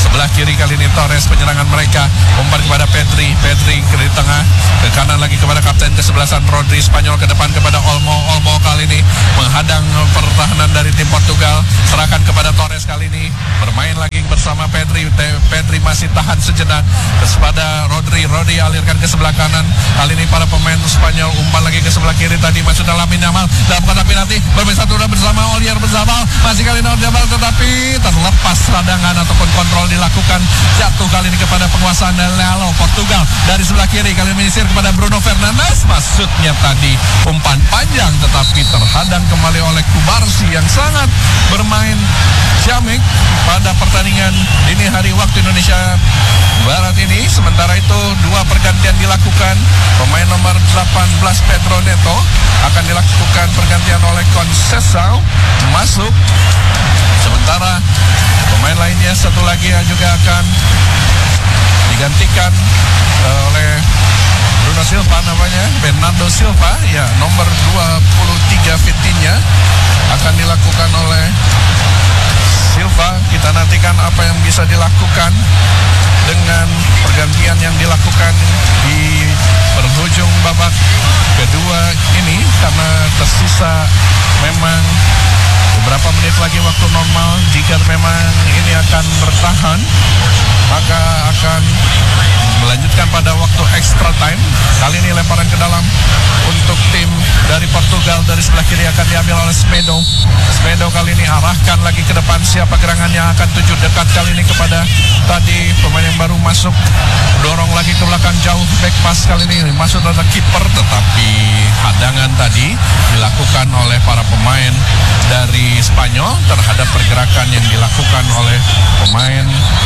sebelah kiri kali ini Torres penyerangan mereka, umpan kepada Pedri, Pedri ke tengah, ke kanan lagi kepada kapten kesebelasan Rodri, Spanyol ke depan kepada Olmo, Olmo kali ini menghadang pertahanan dari tim Portugal, serahkan kepada Torres kali ini, bermain lagi bersama Pedri, Pedri masih tahan sejenak kepada Rodri, Rodri alirkan ke sebelah kanan, kali ini para pemain Spanyol umpan lagi ke sebelah kiri, tadi masuk dalam Lamine Yamal dalam kotak penalti, bermain satu bersama Olier Berzabal, masih kali ini Olier Berzabal tetapi terlepas radangan ataupun kontrol dilakukan, jatuh kali ini kepada penguasaan Lealo Portugal dari sebelah kiri, kali ini menyisir kepada Bruno Fernandes, maksudnya tadi umpan panjang tetapi terhadang kembali oleh Kubarsi yang sangat bermain ciamik pada pertandingan dini hari waktu Indonesia Barat ini. Sementara itu dua pergantian dilakukan, pemain nomor delapan belas Pedro Neto akan dilakukan pergantian oleh Conceição masuk, sementara pemain lainnya satu lagi juga akan digantikan uh, oleh Bruno Silva, namanya Bernardo Silva, ya nomor dua puluh tiga Vitinha akan dilakukan oleh Silva. Kita nantikan apa yang bisa dilakukan dengan pergantian yang dilakukan di berhujung babak kedua ini, karena tersisa memang beberapa menit lagi waktu normal. Jika memang ini akan bertahan, maka akan melanjutkan pada waktu extra time. Kali ini lemparan ke dalam untuk tim dari Portugal, dari sebelah kiri akan diambil oleh Semedo. Semedo kali ini arahkan lagi ke depan, siapa gerangannya akan tuju dekat kali ini kepada tadi pemain yang baru masuk, dorong lagi ke belakang jauh, back pass kali ini masuk adalah kiper, tetapi hadangan tadi dilakukan oleh para pemain dari Spanyol terhadap pergerakan yang dilakukan oleh pemain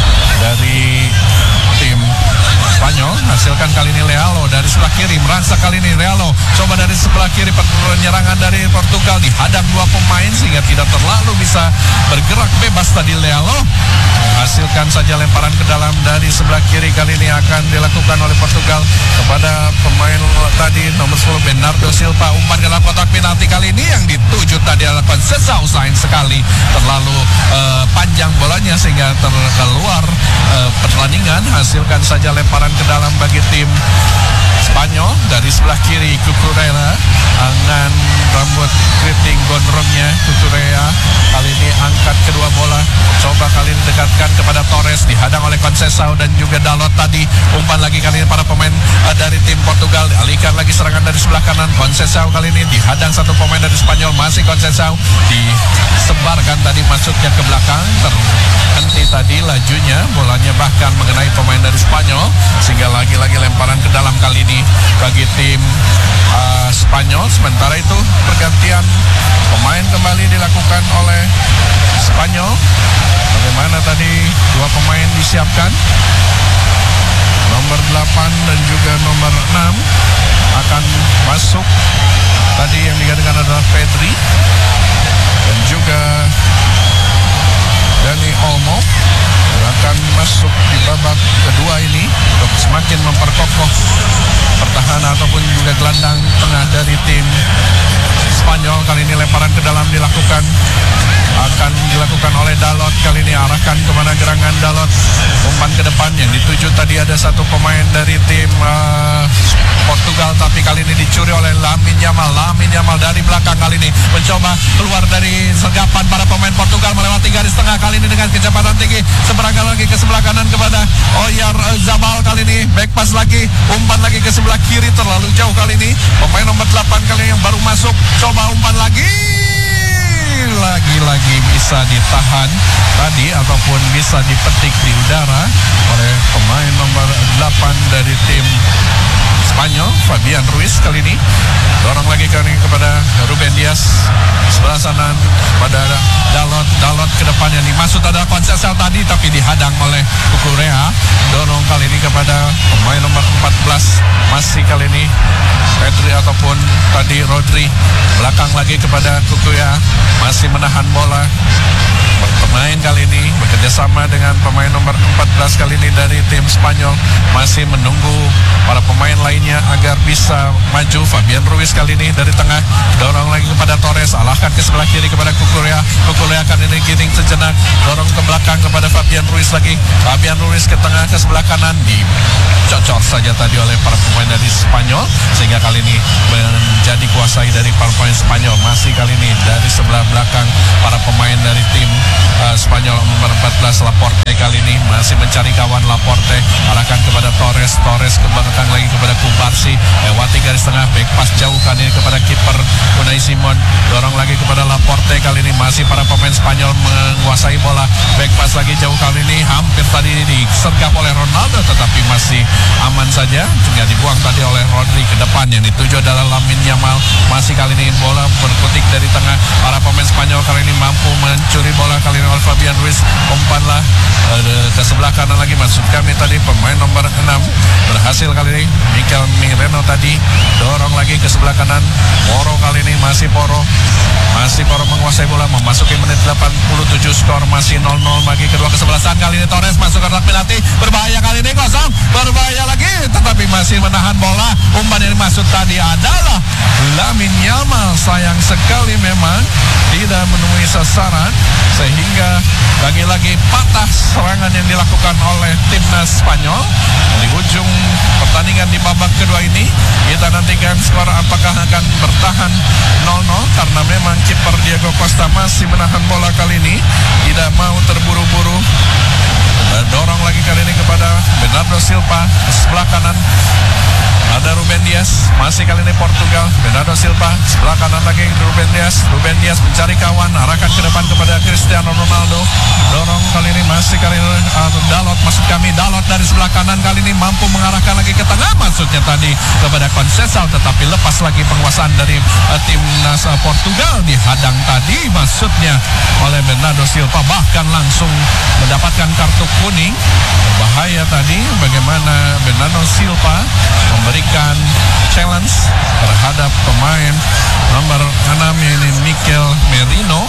dari tim Spanyol. Hasilkan kali ini Lealo dari sebelah kiri, merangsak kali ini Lealo coba dari sebelah kiri, penyerangan dari Portugal dihadang dua pemain sehingga tidak terlalu bisa bergerak bebas tadi Lealo. Hasilkan saja lemparan ke dalam dari sebelah kiri, kali ini akan dilakukan oleh Portugal kepada pemain tadi nomor sepuluh Bernardo Silva, umpan ke dalam kotak penalti, kali ini yang dituju tadi adalah Conceição, sayang sekali terlalu uh, panjang bolanya sehingga terkeluar uh, pertandingan. Hasilkan saja lemparan ke dalam bagi tim Spanyol dari sebelah kiri, Cucurella dengan rambut keriting gondrongnya. Cucurella kali ini angkat kedua bola, coba kali ini dekatkan kepada Torres, dihadang oleh Conceição dan juga Dalot tadi. Umpan lagi kali ini para pemain uh, dari tim Portugal, dialihkan lagi serangan dari sebelah kanan. Conceição kali ini dihadang satu pemain dari Spanyol, masih Conceição disebarkan tadi masuknya ke belakang, terhenti tadi lajunya, bolanya bahkan mengenai pemain dari Spanyol sehingga lagi-lagi lemparan ke dalam kali ini bagi tim uh, Spanyol. Sementara itu pergantian pemain kembali dilakukan oleh Spanyol. Bagaimana tadi dua pemain disiapkan, nomor delapan dan juga nomor enam akan masuk. Tadi yang digantikan adalah Pedri dan juga Dani Olmo akan masuk di babak kedua ini untuk semakin memperkokoh pertahanan ataupun juga gelandang tengah dari tim Spanyol. Kali ini lemparan ke dalam dilakukan, akan dilakukan oleh Dalot, kali ini arahkan kemana gerangan Dalot, umpan ke depan yang dituju tadi ada satu pemain dari tim uh, Portugal, tapi kali ini dicuri oleh Lamine Yamal. Lamine Yamal dari belakang kali ini mencoba keluar dari sergapan para pemain Portugal melewati garis tengah, kali ini dengan kecepatan tinggi, seberangkali lagi ke sebelah kanan kepada Olier Berzabal, kali ini back pass lagi, umpan lagi ke sebelah kiri, terlalu jauh kali ini pemain nomor delapan kali ini yang baru masuk, coba umpan lagi, lagi-lagi bisa ditahan tadi ataupun bisa dipetik di udara oleh pemain nomor delapan dari tim Spanyol, Fabian Ruiz. Kali ini dorong lagi kali ini kepada Ruben Dias, sebelah sana pada Dalot, Dalot ke depan yang dimaksud adalah Conceição tadi tapi dihadang oleh Cucurella. Dorong kali ini kepada pemain nomor empat belas, masih kali ini Pedri ataupun tadi Rodri, belakang lagi kepada Cucurella, masih menahan bola. Bermain kali ini bekerjasama dengan pemain nomor empat belas kali ini dari tim Spanyol, masih menunggu para pemain lainnya agar bisa maju. Fabian Ruiz kali ini dari tengah, dorong lagi kepada Torres, ala bahkan ke sebelah kiri kepada Kukurea. Kukurea akan ini giring sejenak, dorong ke belakang kepada Fabian Ruiz lagi. Fabian Ruiz ke tengah ke sebelah kanan, dicocor saja tadi oleh para pemain dari Spanyol, sehingga kali ini menjadi kuasai dari para pemain Spanyol. Masih kali ini dari sebelah belakang para pemain dari tim uh, Spanyol nomor empat belas Laporte kali ini masih mencari kawan. Laporte arahkan kepada Torres, Torres ke belakang lagi kepada Kubarsi, lewati garis tengah, back pass jauh kali ini kepada kiper Unai Simon, dorong lagi kepada Laporte. Kali ini masih para pemain Spanyol menguasai bola, back pass lagi jauh kali ini, hampir tadi disergap oleh Ronaldo tetapi masih aman saja, hingga dibuang tadi oleh Rodri ke depan. Yang dituju adalah Lamine Yamal. Masih kali ini bola berkutik dari tengah, para pemain Spanyol kali ini mampu mencuri bola kali ini oleh Fabian Ruiz. Umpanlah uh, ke sebelah kanan lagi, maksud kami tadi pemain nomor enam berhasil kali ini Mikel Merino tadi dorong lagi ke sebelah kanan. Poro kali ini masih Poro masih Poro menguasai bola, memasuki menit delapan puluh tujuh, skor masih nol nol bagi kedua kesebelasan. Kali ini Torres masuk ke kotak penalti, berbahaya kali ini, kosong, berbahaya lagi tetapi masih menahan bola. Umpan yang dimaksud tadi adalah Lamine Yamal, sayang sekali memang tidak menemui sasaran sehingga lagi-lagi patah serangan yang dilakukan oleh timnas Spanyol. Di ujung pertandingan di babak kedua ini kita nantikan skor apakah akan bertahan nol nol, karena memang kiper Diego Costa masih menahan bola kali ini, tidak mau terburu-buru. Dorong lagi kali ini kepada Bernardo Silva, sebelah kanan ada Ruben Dias, masih kali ini Portugal. Bernardo Silva, sebelah kanan lagi Ruben Dias. Ruben Dias mencari kawan, arahkan ke depan kepada Cristiano Ronaldo. Dorong kali ini masih kali ini uh, Dalot, maksud kami Dalot dari sebelah kanan kali ini mampu mengarahkan lagi ke tengah, maksudnya tadi kepada Conceição, tetapi lepas lagi penguasaan dari uh, timnas uh, Portugal, dihadang tadi maksudnya oleh Bernardo Silva, bahkan langsung mendapatkan kartu kuning. Berbahaya tadi bagaimana Bernardo Silva memberikan challenge terhadap pemain nomor enam ini Mikel Merino,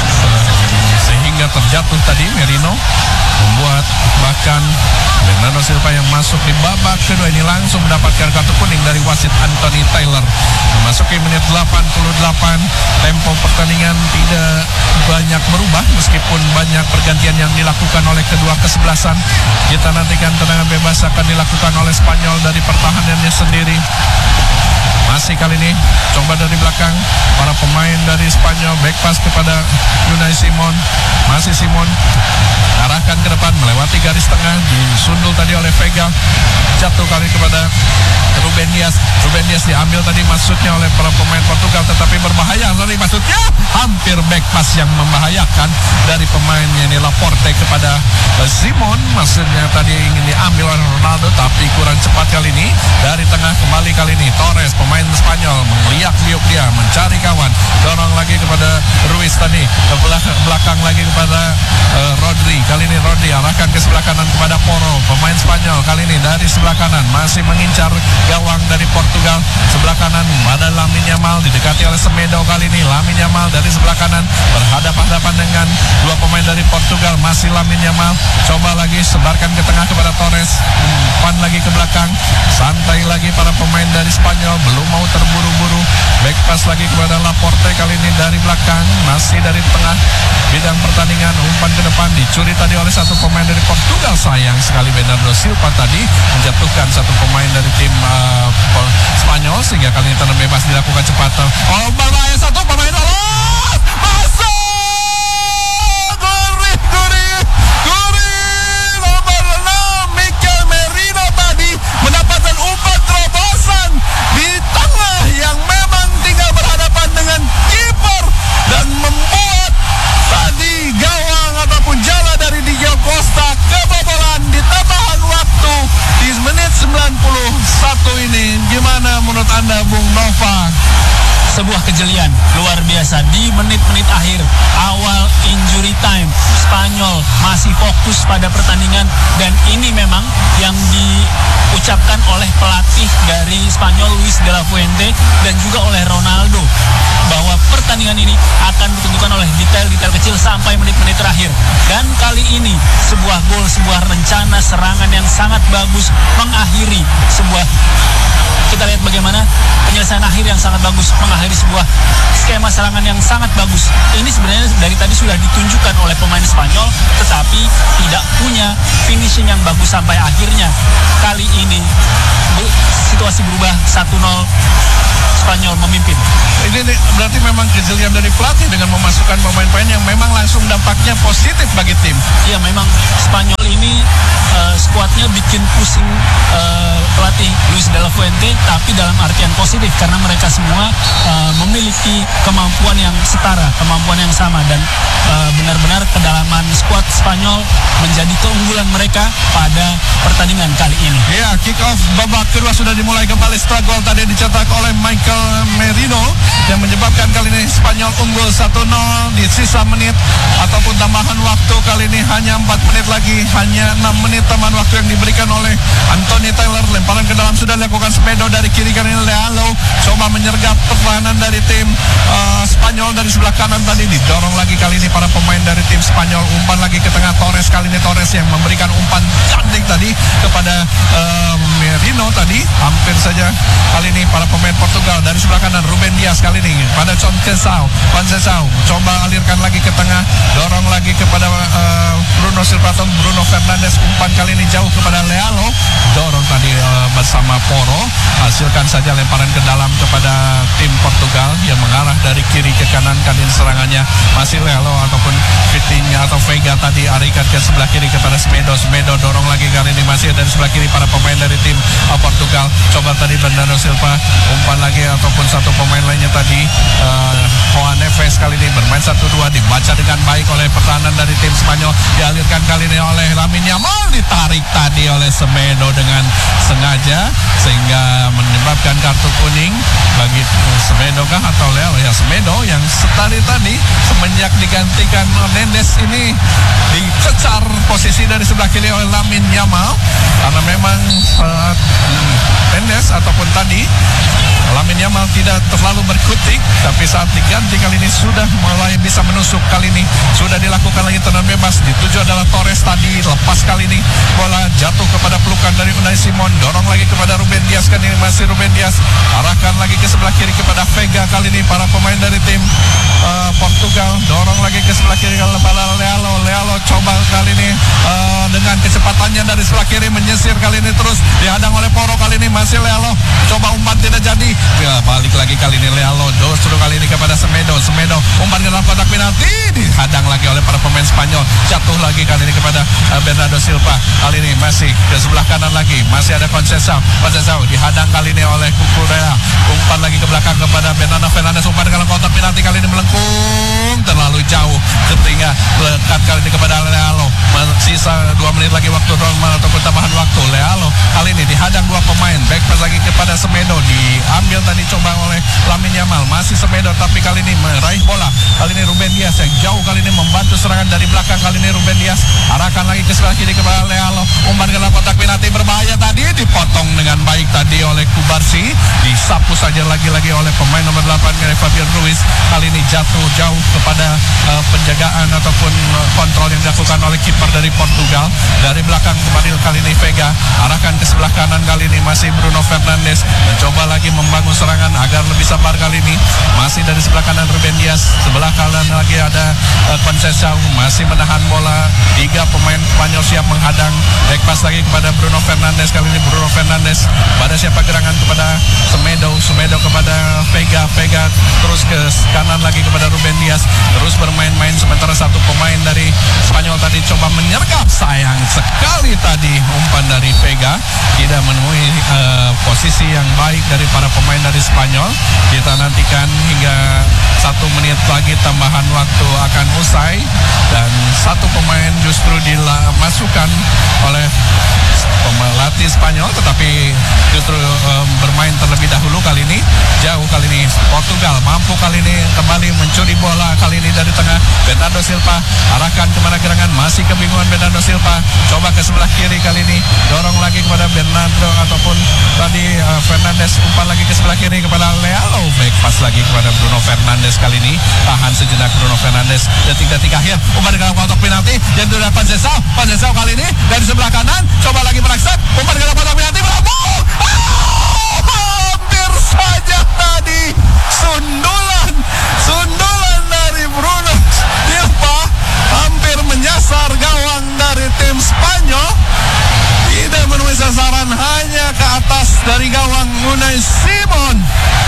sehingga terjatuh tadi Merino, membuat bahkan Bernardo Silva yang masuk di babak kedua ini langsung mendapatkan kartu kuning dari wasit Anthony Taylor. Memasuki menit delapan puluh delapan, tempo pertandingan tidak banyak berubah meskipun banyak pergantian yang dilakukan oleh kedua kesebelasan. Kita nantikan tendangan bebas akan dilakukan oleh Spanyol dari pertahanannya sendiri. Masih kali ini coba dari belakang para pemain dari Spanyol, back pass kepada Unai Simon. Masih Simon arahkan ke depan melewati garis tengah, disundul tadi oleh Vega, jatuh kali kepada Ruben Dias. Ruben Dias diambil tadi maksudnya oleh para pemain Portugal, tetapi berbahaya tadi maksudnya, hampir back pass yang membahayakan dari pemain ini Laporte kepada Simon, maksudnya tadi ingin diambil oleh Ronaldo tapi kurang cepat kali ini. Dari tengah kembali kali ini Torres, pemain Spanyol, meliak-liuk dia mencari kawan, dorong lagi kepada Ruiz tadi ke belakang lagi kepada uh, Rodri. Kali ini Rodri arahkan ke sebelah kanan kepada Poro, pemain Spanyol kali ini dari sebelah kanan masih mengincar gawang dari Portugal. Sebelah kanan ada Lamine Yamal, didekati oleh Semedo. Kali ini Lamine Yamal dari sebelah kanan berhadapan-hadapan dengan dua pemain dari Portugal. Masih Lamine Yamal, coba lagi sebarkan ke tengah kepada Torres, umpan lagi ke belakang, santai lagi para pemain dari Spanyol, belum mau terburu-buru. Back pass lagi kepada Laporte, kali ini dari belakang, masih dari tengah bidang pertandingan, umpan ke depan, dicuri tadi oleh satu pemain dari Portugal. Sayang sekali Bernardo Silva tadi menjatuhkan satu pemain dari tim uh, Spanyol, sehingga kali ini tendangan bebas dilakukan cepat. Oh, berbahaya satu pemain lolos, masuk, gurih, gurih, gurih, nomor enam Mikel Merino tadi mendapatkan umpan terobosan di tengah yang memang tinggal berhadapan dengan kiper dan membuat tadi gawang ataupun jala dari Diego Costa kebobolan di tambahan waktu di menit sembilan puluh satu ini. Gimana menurut Anda Bung Nova? Sebuah kejelian luar biasa di menit-menit akhir awal injury time. Spanyol masih fokus pada pertandingan, dan ini memang yang diucapkan oleh pelatih dari Spanyol Luis de la Fuente dan juga oleh Ronaldo, bahwa pertandingan ini akan ditentukan oleh detail-detail kecil sampai menit-menit terakhir. Dan kali ini sebuah gol, sebuah rencana serangan yang sangat bagus mengakhiri sebuah, kita lihat bagaimana penyelesaian akhir yang sangat bagus mengakhiri mengakhiri sebuah skema serangan yang sangat bagus. Ini sebenarnya dari tadi sudah ditunjukkan oleh pemain Spanyol, tetapi tidak punya finishing yang bagus sampai akhirnya. Kali ini situasi berubah, satu nol Spanyol memimpin. Ini nih, berarti memang kejelian dari pelatih dengan memasukkan pemain-pemain yang memang langsung dampaknya positif bagi tim. Iya, memang Spanyol ini uh, skuadnya bikin pusing uh, pelatih Luis de la Fuente, tapi dalam artian positif karena mereka semua uh, memiliki kemampuan yang setara, kemampuan yang sama, dan uh, benar-benar kedalaman skuad Spanyol menjadi keunggulan mereka pada pertandingan kali ini. Ya, kick off babak kedua sudah dimulai kembali setelah gol tadi dicetak oleh Michael Merino yang menyebabkan kali ini Spanyol unggul satu nol di sisa menit ataupun tambahan waktu. Kali ini hanya empat menit lagi, hanya enam menit tambahan waktu yang diberikan oleh Anthony Taylor. Lemparan ke dalam sudah dilakukan Semedo dari kiri, kali ini Lealo coba menyergap pertahanan dari tim uh, Spanyol dari sebelah kanan tadi, didorong lagi kali ini para pemain dari tim Spanyol. Umpan lagi ke tengah Torres, kali ini Torres yang memberikan umpan cantik tadi kepada uh, Merino tadi. Hampir saja kali ini para pemain Portugal dari sebelah kanan Ruben Dias kali ini pada Conceição. Conceição coba alirkan lagi ke tengah, dorong lagi kepada uh, Bruno Silva atau Bruno Fernandes. Umpan kali ini jauh kepada Lealo, dorong tadi uh, bersama Poro, hasilkan saja lemparan ke dalam kepada tim Portugal yang mengarah dari kiri ke kanan. Kali ini serangannya masih Lealo ataupun Vitinha atau Vega tadi, arikan ke sebelah kiri kepada Semedo. Semedo dorong lagi kali ini masih dari sebelah kiri para pemain dari tim uh, Portugal. Coba tadi Bernardo Silva, umpan lagi ataupun satu pemain lainnya tadi uh, Juan Neves kali ini bermain satu dua, dibaca dengan baik oleh pertahanan dari tim Spanyol, dialirkan kali ini oleh Lamine Yamal, ditarik tadi oleh Semedo dengan sengaja sehingga menyebabkan kartu kuning bagi Semedo kah atau Leo? Ya, Semedo yang setari tadi semenjak digantikan Mendes ini dicecar posisi dari sebelah kiri oleh Lamine Yamal karena memang uh, Mendes ataupun tadi Lamine Yamal tidak terlalu berkutik, tapi saat diganti kali ini sudah mulai bisa menusuk. Kali ini sudah dilakukan lagi tendangan bebas, dituju adalah Torres tadi, lepas kali ini bola jatuh kepada pelukan dari Unai Simon, dorong lagi kepada Ruben Dias, kan ini masih Ruben Dias, arahkan lagi ke sebelah kiri kepada Vega. Kali ini para pemain dari tim uh, Portugal dorong lagi ke sebelah kiri kepada Lealo. Lealo coba kali ini uh, dengan kecepatannya dari sebelah kiri menyisir, kali ini terus dihadang oleh Poro. Kali ini masih Lealo, coba umpan tidak jadi. Ya, balik lagi kali ini Lealo, justru kali ini kepada Semedo. Semedo umpan ke dalam kotak penalti, dihadang lagi oleh para pemain Spanyol. Jatuh lagi kali ini kepada uh, Bernardo Silva. Kali ini masih ke sebelah kanan lagi, masih ada Conceição. Conceição dihadang kali ini oleh Cucurella. Umpan lagi ke belakang kepada Bernardo Fernandes. Umpan ke dalam kotak penalti, kali ini melengkung terlalu jauh, ketinggal lekat kali ini kepada Lealo. Sisa dua menit lagi waktu normal ataupun tambahan waktu. Lealo kali ini dihadang dua pemain, back pass lagi kepada Semedo, diambil tadi coba oleh Lamine Yamal, masih Semedo tapi kali ini meraih bola. Kali ini Ruben Dias yang jauh kali ini membantu serangan dari belakang. Kali ini Ruben Dias arahkan lagi ke sebelah kiri kepada Lealo. Umpan ke dalam kotak penalti berbahaya tadi, dipotong dengan baik tadi oleh Kubarsi, disapu saja lagi-lagi oleh pemain nomor delapan dari Fabian Ruiz. Kali ini jatuh jauh kepada uh, penjagaan ataupun uh, kontrol yang dilakukan oleh kiper dari Portugal. Dari belakang kembali kali ini Vega, arahkan ke sebelah kanan. Kali ini masih Bruno Fernandes mencoba lagi membangun serangan agar lebih sabar. Kali ini masih dari sebelah kanan Ruben Dias, sebelah kanan lagi ada uh, Conceição, masih menahan bola. Tiga pemain Spanyol siap menghadang, back pass lagi kepada Bruno Fernandes. Kali ini Bruno Fernandes pada siapa gerangan kepada Semedo. Semedo kepada Vega. Vega terus ke kanan lagi kepada Ruben Dias, terus bermain-main sementara satu pemain dari Spanyol tadi coba menyergap. Sayang sekali tadi umpan dari Vega tidak menemui uh, posisi yang baik dari para pemain dari Spanyol. Kita nantikan hingga satu menit lagi tambahan waktu akan usai dan satu pemain justru dimasukkan oleh pelatih Spanyol, tetapi justru um, bermain terlebih dahulu kali ini. Jauh kali ini Portugal mampu kali ini kembali mencuri bola. Kali ini dari tengah Bernardo Silva, arahkan kemana gerangan, masih kebingungan Bernardo Silva, coba ke sebelah kiri. Kali ini dorong lagi kepada Bernardo ataupun tadi uh, Fernandes, umpan lagi ke sebelah kiri kepada Lealo, back pass lagi kepada Bruno Fernandes. Kali ini tahan sejenak Bruno Fernandes, detik-detik akhir umpan ke dalam kotak penalti yang sudah Conceição. Conceição kali ini dari sebelah kanan coba lagi merangsek, umpan ke dalam kotak penalti, melambung. Oh, hampir saja tadi Sunda Spanyol tidak menemui sasaran, hanya ke atas dari gawang Unai Simon.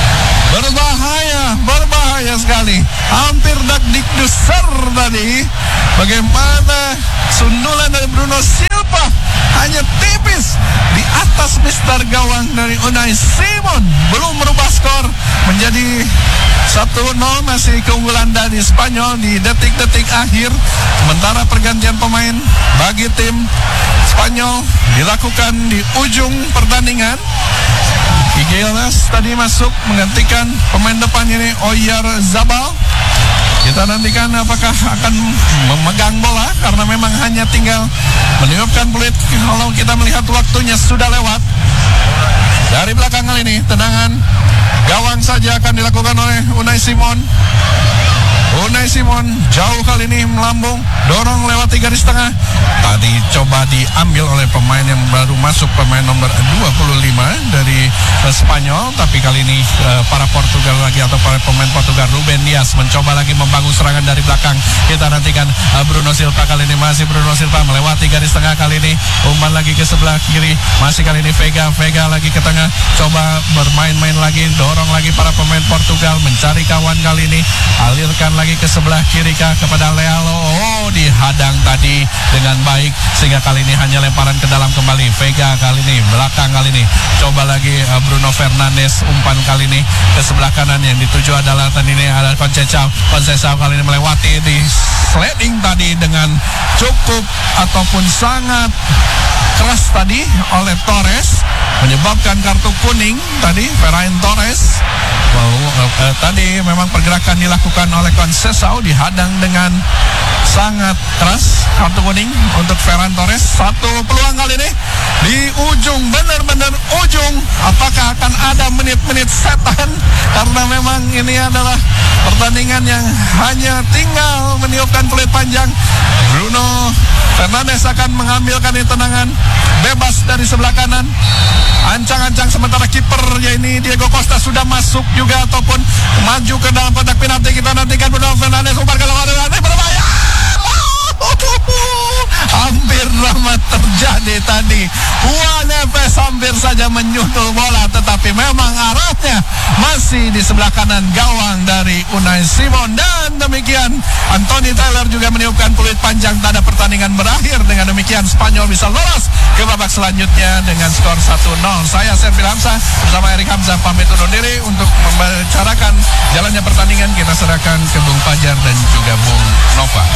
Berbahaya, berbahaya sekali. Hampir dak dikduser tadi. Bagaimana sundulan dari Bruno Silva hanya tipis di atas mister gawang dari Unai Simon. Belum merubah skor menjadi satu nol, masih keunggulan dari Spanyol di detik-detik akhir. Sementara pergantian pemain bagi tim Spanyol dilakukan di ujung pertandingan. Igelas tadi masuk menggantikan pemain depan ini Oyarzabal. Kita nantikan apakah akan memegang bola, karena memang hanya tinggal meniupkan peluit. Kalau kita melihat waktunya sudah lewat. Dari belakang kali ini tendangan gawang saja akan dilakukan oleh Unai Simon. Unai Simon jauh kali ini melambung, dorong lewati garis tengah. Tadi coba diambil oleh pemain yang baru masuk, pemain nomor dua puluh lima dari uh, Spanyol. Tapi kali ini uh, para Portugal lagi, atau para pemain Portugal, Ruben Dias mencoba lagi membangun serangan dari belakang. Kita nantikan uh, Bruno Silva kali ini, masih Bruno Silva melewati garis tengah kali ini, umpan lagi ke sebelah kiri, masih kali ini Vega, Vega lagi ke tengah, coba bermain-main lagi, dorong lagi para pemain Portugal, mencari kawan kali ini, alirkan lagi ke sebelah kiri kah kepada Lealo. Oh, dihadang tadi dengan baik, sehingga kali ini hanya lemparan ke dalam kembali. Vega kali ini belakang, kali ini coba lagi uh, Bruno Fernandes, umpan kali ini ke sebelah kanan, yang dituju adalah tadi ini ada Conceição. Conceição kali ini melewati di sliding tadi dengan cukup ataupun sangat keras tadi oleh Torres, menyebabkan kartu kuning tadi Ferran Torres. Wow, uh, uh, tadi memang pergerakan dilakukan oleh Conceição, dihadang dengan sangat keras, kartu kuning untuk Ferran Torres. Satu peluang kali ini di ujung, benar-benar ujung. Apakah akan ada menit-menit setan? Karena memang ini adalah pertandingan yang hanya tinggal meniupkan peluit panjang. Bruno Fernandes akan mengambilkan tendangan bebas dari sebelah kanan. Ancang-ancang, sementara kipernya ini Diego Costa sudah masuk juga ataupun maju ke dalam kotak penalti. Kita nantikan Bruno Fernandes umpan ke luar, nanti berbahaya. Hampir drama terjadi tadi. Juan Neves hampir saja menyundul bola, tetapi memang arahnya masih di sebelah kanan gawang dari Unai Simon. Dan demikian Anthony Taylor juga meniupkan peluit panjang. Tanda pertandingan berakhir. Dengan demikian Spanyol bisa lolos ke babak selanjutnya dengan skor satu nol. Saya Serbil Hamzah bersama Erik Hamzah pamit undur diri. Untuk membicarakan jalannya pertandingan, kita serahkan ke Bung Fajar dan juga Bung Nova.